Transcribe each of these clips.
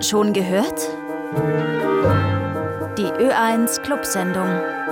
Schon gehört? Die Ö1 Clubsendung.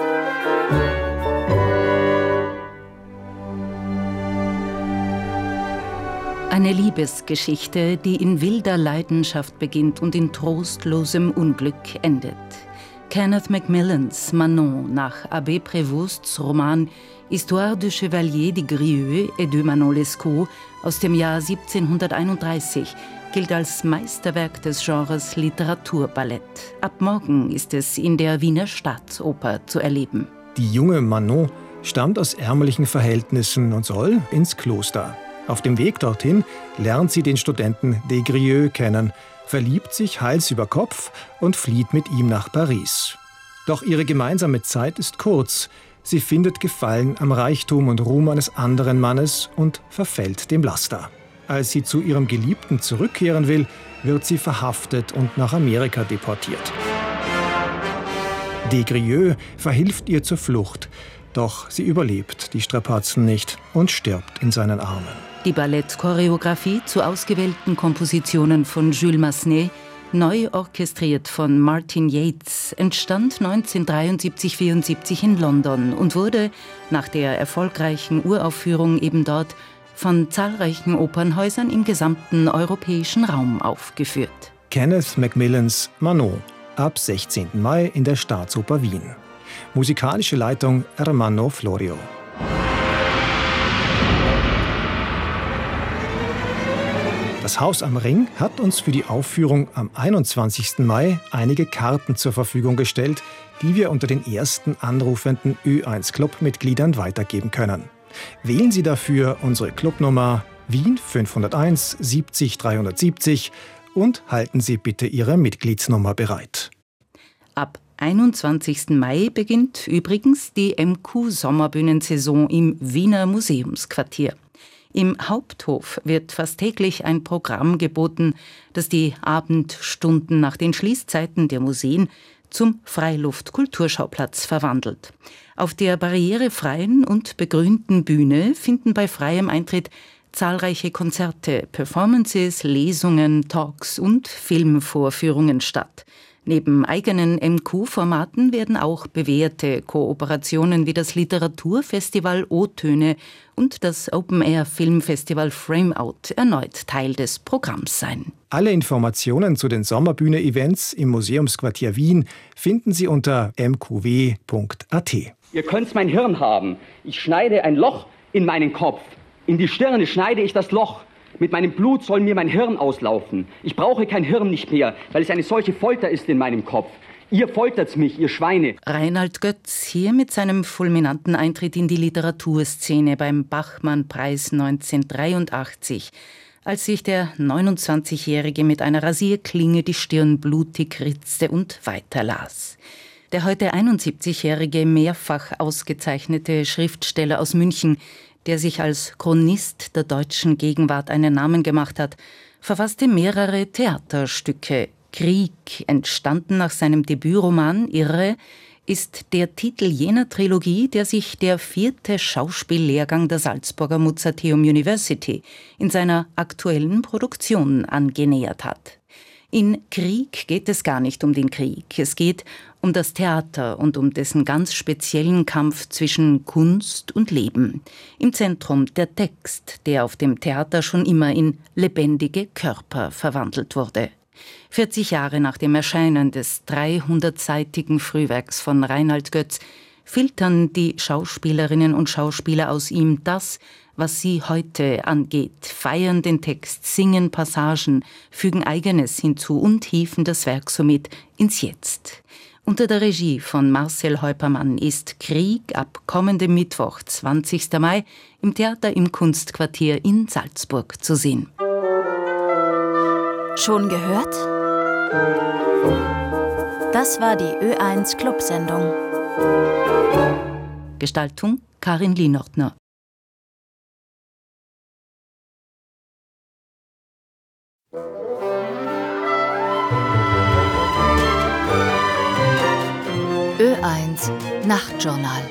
Eine Liebesgeschichte, die in wilder Leidenschaft beginnt und in trostlosem Unglück endet. Kenneth Macmillans Manon nach Abbé Prévost's Roman Histoire du Chevalier de Grieux et de Manon Lescaut aus dem Jahr 1731 gilt als Meisterwerk des Genres Literaturballett. Ab morgen ist es in der Wiener Staatsoper zu erleben. Die junge Manon stammt aus ärmlichen Verhältnissen und soll ins Kloster. Auf dem Weg dorthin lernt sie den Studenten des Grieux kennen, verliebt sich Hals über Kopf und flieht mit ihm nach Paris. Doch ihre gemeinsame Zeit ist kurz. Sie findet Gefallen am Reichtum und Ruhm eines anderen Mannes und verfällt dem Laster. Als sie zu ihrem Geliebten zurückkehren will, wird sie verhaftet und nach Amerika deportiert. Des Grieux verhilft ihr zur Flucht, doch sie überlebt die Strapazen nicht und stirbt in seinen Armen. Die Ballettchoreografie zu ausgewählten Kompositionen von Jules Massenet, neu orchestriert von Martin Yates, entstand 1973-74 in London und wurde nach der erfolgreichen Uraufführung eben dort von zahlreichen Opernhäusern im gesamten europäischen Raum aufgeführt. Kenneth Macmillans Manon, ab 16. Mai in der Staatsoper Wien. Musikalische Leitung Ermanno Florio. Das Haus am Ring hat uns für die Aufführung am 21. Mai einige Karten zur Verfügung gestellt, die wir unter den ersten anrufenden Ö1-Club-Mitgliedern weitergeben können. Wählen Sie dafür unsere Clubnummer Wien 501 70 370 und halten Sie bitte Ihre Mitgliedsnummer bereit. Ab 21. Mai beginnt übrigens die MQ-Sommerbühnensaison im Wiener Museumsquartier. Im Haupthof wird fast täglich ein Programm geboten, das die Abendstunden nach den Schließzeiten der Museen zum Freiluft-Kulturschauplatz verwandelt. Auf der barrierefreien und begrünten Bühne finden bei freiem Eintritt zahlreiche Konzerte, Performances, Lesungen, Talks und Filmvorführungen statt. Neben eigenen MQ-Formaten werden auch bewährte Kooperationen wie das Literaturfestival O-Töne und das Open-Air-Filmfestival Frame-Out erneut Teil des Programms sein. Alle Informationen zu den Sommerbühne-Events im Museumsquartier Wien finden Sie unter mqw.at. Ihr könnt mein Hirn haben. Ich schneide ein Loch in meinen Kopf. In die Stirne schneide ich das Loch. Mit meinem Blut soll mir mein Hirn auslaufen. Ich brauche kein Hirn nicht mehr, weil es eine solche Folter ist in meinem Kopf. Ihr foltert mich, ihr Schweine. Reinhard Götz hier mit seinem fulminanten Eintritt in die Literaturszene beim Bachmann-Preis 1983, als sich der 29-Jährige mit einer Rasierklinge die Stirn blutig ritzte und weiterlas. Der heute 71-Jährige mehrfach ausgezeichnete Schriftsteller aus München, der sich als Chronist der deutschen Gegenwart einen Namen gemacht hat, verfasste mehrere Theaterstücke. Krieg, entstanden nach seinem Debütroman Irre, ist der Titel jener Trilogie, der sich der 4. Schauspiellehrgang der Salzburger Mozarteum University in seiner aktuellen Produktion angenähert hat. In Krieg geht es gar nicht um den Krieg. Es geht um das Theater und um dessen ganz speziellen Kampf zwischen Kunst und Leben. Im Zentrum der Text, der auf dem Theater schon immer in lebendige Körper verwandelt wurde. 40 Jahre nach dem Erscheinen des 300-seitigen Frühwerks von Reinhard Götz filtern die Schauspielerinnen und Schauspieler aus ihm das, was sie heute angeht, feiern den Text, singen Passagen, fügen Eigenes hinzu und hieven das Werk somit ins Jetzt. Unter der Regie von Marcel Heupermann ist Krieg ab kommendem Mittwoch, 20. Mai, im Theater im Kunstquartier in Salzburg zu sehen. Schon gehört? Das war die Ö1 Clubsendung. Gestaltung Karin Lienortner. Ö1 Nachtjournal.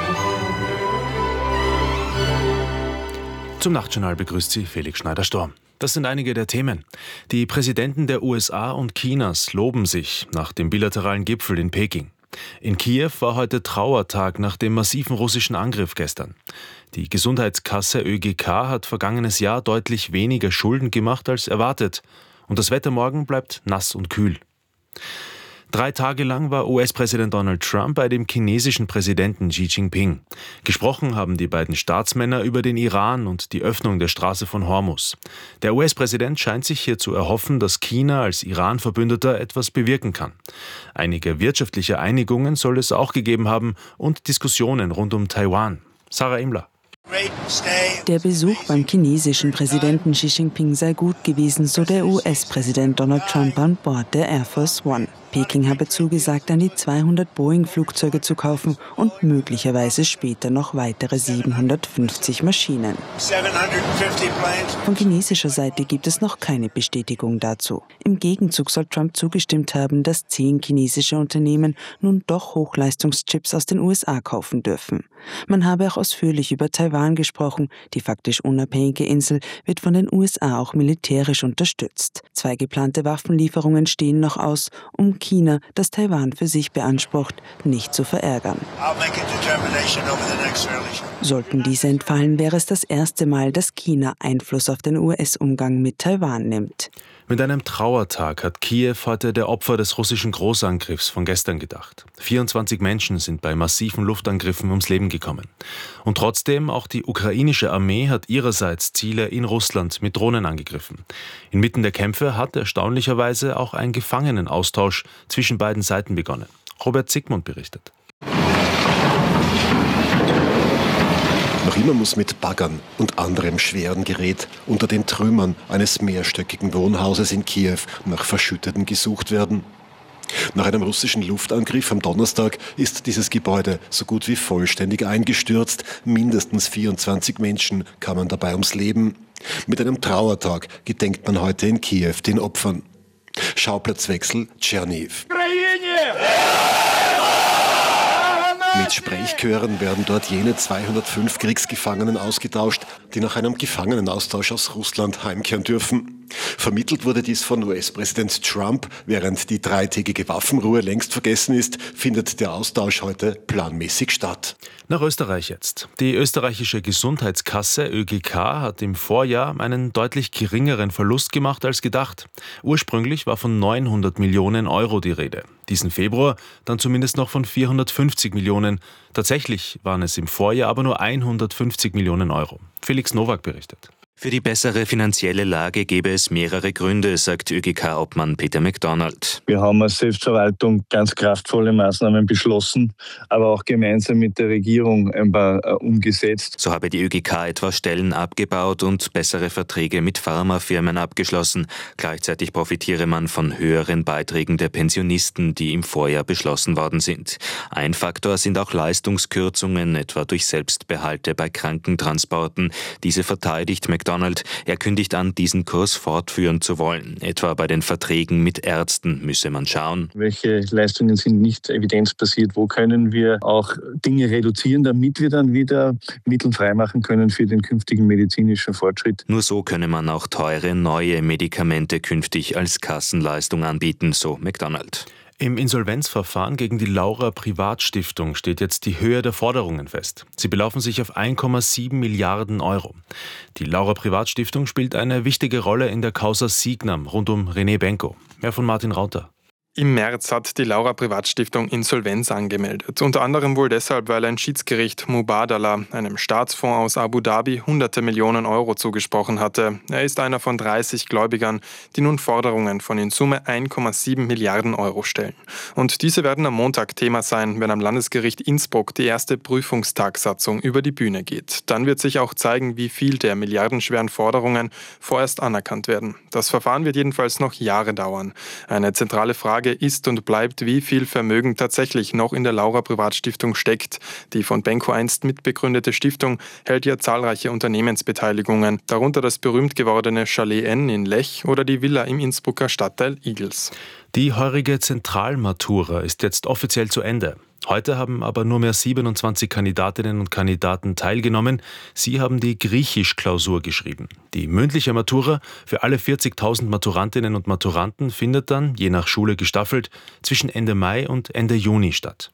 Zum Nachtjournal begrüßt Sie Felix Schneider-Storm. Das sind einige der Themen. Die Präsidenten der USA und Chinas loben sich nach dem bilateralen Gipfel in Peking. In Kiew war heute Trauertag nach dem massiven russischen Angriff gestern. Die Gesundheitskasse ÖGK hat vergangenes Jahr deutlich weniger Schulden gemacht als erwartet. Und das Wetter morgen bleibt nass und kühl. 3 Tage lang war US-Präsident Donald Trump bei dem chinesischen Präsidenten Xi Jinping. Gesprochen haben die beiden Staatsmänner über den Iran und die Öffnung der Straße von Hormuz. Der US-Präsident scheint sich hier zu erhoffen, dass China als Iran-Verbündeter etwas bewirken kann. Einige wirtschaftliche Einigungen soll es auch gegeben haben und Diskussionen rund um Taiwan. Sarah Imler. Der Besuch beim chinesischen Präsidenten Xi Jinping sei gut gewesen, so der US-Präsident Donald Trump an Bord der Air Force One. Peking habe zugesagt, an die 200 Boeing-Flugzeuge zu kaufen und möglicherweise später noch weitere 750 Maschinen. Von chinesischer Seite gibt es noch keine Bestätigung dazu. Im Gegenzug soll Trump zugestimmt haben, dass 10 chinesische Unternehmen nun doch Hochleistungschips aus den USA kaufen dürfen. Man habe auch ausführlich über Taiwan gesprochen. Die faktisch unabhängige Insel wird von den USA auch militärisch unterstützt. 2 geplante Waffenlieferungen stehen noch aus, um China, das Taiwan für sich beansprucht, nicht zu verärgern. Sollten diese entfallen, wäre es das erste Mal, dass China Einfluss auf den US-Umgang mit Taiwan nimmt. Mit einem Trauertag hat Kiew heute der Opfer des russischen Großangriffs von gestern gedacht. 24 Menschen sind bei massiven Luftangriffen ums Leben gekommen. Und trotzdem, auch die ukrainische Armee hat ihrerseits Ziele in Russland mit Drohnen angegriffen. Inmitten der Kämpfe hat erstaunlicherweise auch ein Gefangenenaustausch zwischen beiden Seiten begonnen. Robert Zygmunt berichtet. Noch immer muss mit Baggern und anderem schweren Gerät unter den Trümmern eines mehrstöckigen Wohnhauses in Kiew nach Verschütteten gesucht werden. Nach einem russischen Luftangriff am Donnerstag ist dieses Gebäude so gut wie vollständig eingestürzt. Mindestens 24 Menschen kamen dabei ums Leben. Mit einem Trauertag gedenkt man heute in Kiew den Opfern. Schauplatzwechsel Tscherniw. Mit Sprechchören werden dort jene 205 Kriegsgefangenen ausgetauscht, die nach einem Gefangenenaustausch aus Russland heimkehren dürfen. Vermittelt wurde dies von US-Präsident Trump. Während die 3-tägige Waffenruhe längst vergessen ist, findet der Austausch heute planmäßig statt. Nach Österreich jetzt. Die österreichische Gesundheitskasse ÖGK hat im Vorjahr einen deutlich geringeren Verlust gemacht als gedacht. Ursprünglich war von 900 Millionen Euro die Rede. Diesen Februar dann zumindest noch von 450 Millionen. Tatsächlich waren es im Vorjahr aber nur 150 Millionen Euro. Felix Nowak berichtet. Für die bessere finanzielle Lage gäbe es mehrere Gründe, sagt ÖGK-Obmann Peter McDonald. Wir haben als Selbstverwaltung ganz kraftvolle Maßnahmen beschlossen, aber auch gemeinsam mit der Regierung ein paar umgesetzt. So habe die ÖGK etwa Stellen abgebaut und bessere Verträge mit Pharmafirmen abgeschlossen. Gleichzeitig profitiere man von höheren Beiträgen der Pensionisten, die im Vorjahr beschlossen worden sind. Ein Faktor sind auch Leistungskürzungen, etwa durch Selbstbehalte bei Krankentransporten. Diese verteidigt McDonald. Er kündigt an, diesen Kurs fortführen zu wollen. Etwa bei den Verträgen mit Ärzten müsse man schauen. Welche Leistungen sind nicht evidenzbasiert? Wo können wir auch Dinge reduzieren, damit wir dann wieder Mittel freimachen können für den künftigen medizinischen Fortschritt? Nur so könne man auch teure neue Medikamente künftig als Kassenleistung anbieten, so McDonald. Im Insolvenzverfahren gegen die Laura Privatstiftung steht jetzt die Höhe der Forderungen fest. Sie belaufen sich auf 1,7 Milliarden Euro. Die Laura Privatstiftung spielt eine wichtige Rolle in der Causa Signam rund um René Benko. Mehr von Martin Rauter. Im März hat die Laura Privatstiftung Insolvenz angemeldet. Unter anderem wohl deshalb, weil ein Schiedsgericht Mubadala, einem Staatsfonds aus Abu Dhabi, hunderte Millionen Euro zugesprochen hatte. Er ist einer von 30 Gläubigern, die nun Forderungen von in Summe 1,7 Milliarden Euro stellen. Und diese werden am Montag Thema sein, wenn am Landesgericht Innsbruck die erste Prüfungstagsatzung über die Bühne geht. Dann wird sich auch zeigen, wie viel der milliardenschweren Forderungen vorerst anerkannt werden. Das Verfahren wird jedenfalls noch Jahre dauern. Eine zentrale Frage ist und bleibt, wie viel Vermögen tatsächlich noch in der Laura Privatstiftung steckt. Die von Benko einst mitbegründete Stiftung hält ja zahlreiche Unternehmensbeteiligungen, darunter das berühmt gewordene Chalet N in Lech oder die Villa im Innsbrucker Stadtteil Igls. Die heurige Zentralmatura ist jetzt offiziell zu Ende. Heute haben aber nur mehr 27 Kandidatinnen und Kandidaten teilgenommen. Sie haben die Griechisch-Klausur geschrieben. Die mündliche Matura für alle 40.000 Maturantinnen und Maturanten findet dann, je nach Schule gestaffelt, zwischen Ende Mai und Ende Juni statt.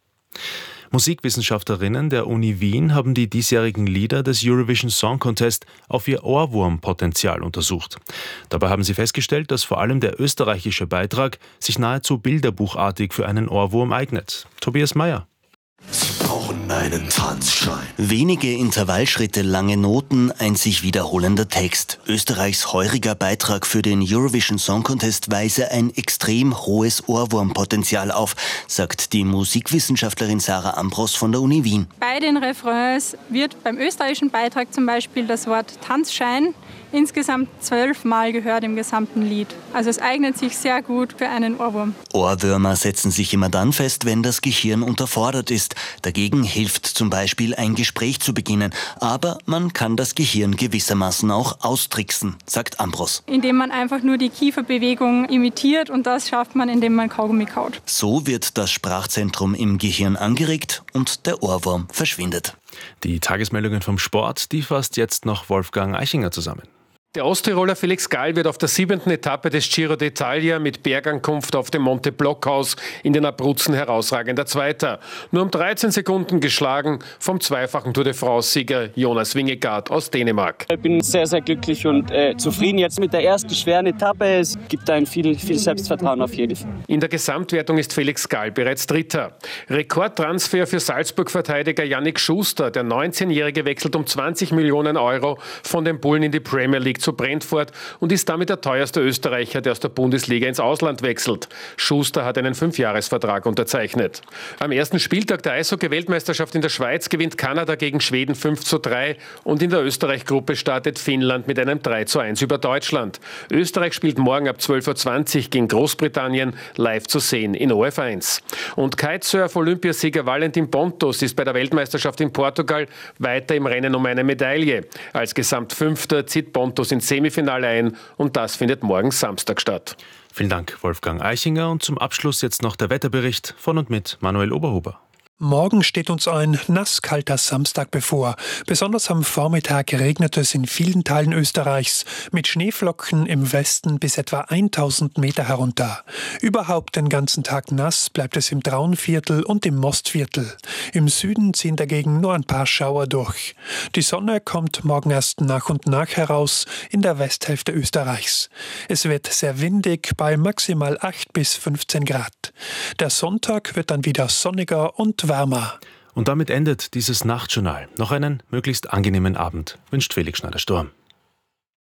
Musikwissenschaftlerinnen der Uni Wien haben die diesjährigen Lieder des Eurovision Song Contest auf ihr Ohrwurmpotenzial untersucht. Dabei haben sie festgestellt, dass vor allem der österreichische Beitrag sich nahezu bilderbuchartig für einen Ohrwurm eignet. Tobias Meyer. Sie brauchen einen Tanzschein. Wenige Intervallschritte, lange Noten, ein sich wiederholender Text. Österreichs heuriger Beitrag für den Eurovision Song Contest weise ein extrem hohes Ohrwurmpotenzial auf, sagt die Musikwissenschaftlerin Sarah Ambros von der Uni Wien. Bei den Refrains wird beim österreichischen Beitrag zum Beispiel das Wort Tanzschein insgesamt 12 Mal gehört im gesamten Lied. Also es eignet sich sehr gut für einen Ohrwurm. Ohrwürmer setzen sich immer dann fest, wenn das Gehirn unterfordert ist. Dagegen hilft zum Beispiel ein Gespräch zu beginnen. Aber man kann das Gehirn gewissermaßen auch austricksen, sagt Ambros. Indem man einfach nur die Kieferbewegung imitiert und das schafft man, indem man Kaugummi kaut. So wird das Sprachzentrum im Gehirn angeregt und der Ohrwurm verschwindet. Die Tagesmeldungen vom Sport, die fasst jetzt noch Wolfgang Eichinger zusammen. Der Osttiroler Felix Gall wird auf der 7. Etappe des Giro d'Italia mit Bergankunft auf dem Monte Blockhaus in den Abruzzen herausragender Zweiter. Nur um 13 Sekunden geschlagen vom zweifachen Tour de France-Sieger Jonas Vingegaard aus Dänemark. Ich bin sehr, sehr glücklich und zufrieden jetzt mit der ersten schweren Etappe. Es gibt ein viel Selbstvertrauen auf jeden Fall. In der Gesamtwertung ist Felix Gall bereits Dritter. Rekordtransfer für Salzburg-Verteidiger Yannick Schuster. Der 19-Jährige wechselt um 20 Millionen Euro von den Bullen in die Premier League zu Brentford und ist damit der teuerste Österreicher, der aus der Bundesliga ins Ausland wechselt. Schuster hat einen 5-Jahres-Vertrag unterzeichnet. Am ersten Spieltag der Eishockey-Weltmeisterschaft in der Schweiz gewinnt Kanada gegen Schweden 5:3 und in der Österreich-Gruppe startet Finnland mit einem 3:1 über Deutschland. Österreich spielt morgen ab 12:20 Uhr gegen Großbritannien, live zu sehen in OF1. Und Kitesurf-Olympiasieger Valentin Pontos ist bei der Weltmeisterschaft in Portugal weiter im Rennen um eine Medaille. Als Gesamtfünfter zieht Pontos ins Semifinale ein und das findet morgen Samstag statt. Vielen Dank, Wolfgang Eichinger. Und zum Abschluss jetzt noch der Wetterbericht von und mit Manuel Oberhuber. Morgen steht uns ein nasskalter Samstag bevor. Besonders am Vormittag regnet es in vielen Teilen Österreichs, mit Schneeflocken im Westen bis etwa 1000 Meter herunter. Überhaupt den ganzen Tag nass bleibt es im Traunviertel und im Mostviertel. Im Süden ziehen dagegen nur ein paar Schauer durch. Die Sonne kommt morgen erst nach und nach heraus in der Westhälfte Österreichs. Es wird sehr windig bei maximal 8 bis 15 Grad. Der Sonntag wird dann wieder sonniger und wärmer. Und damit endet dieses Nachtjournal. Noch einen möglichst angenehmen Abend, wünscht Felix Schneider-Sturm.